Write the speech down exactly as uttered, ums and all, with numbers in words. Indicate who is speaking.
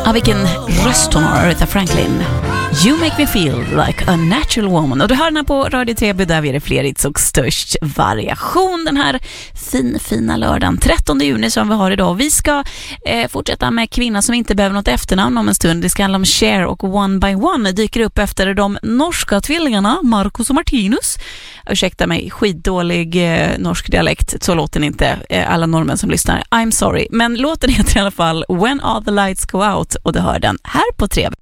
Speaker 1: Ja, vilken röst hon har, Aretha Franklin. You make me feel like a natural woman. Och du hör den här på Radio tre B, där vi är det fler hits och störst variation den här fin, fina lördagen trettonde juni som vi har idag. Vi ska eh, fortsätta med kvinna som inte behöver något efternamn om en stund. Det ska handla om Cher, och One by One dyker upp efter de norska tvillingarna Marcus och Martinus. Ursäkta mig, skitdålig eh, norsk dialekt, så låter ni inte eh, alla norrmän som lyssnar. I'm sorry. Men låten heter i alla fall When All the Lights Go Out, och du hör den här på tre B.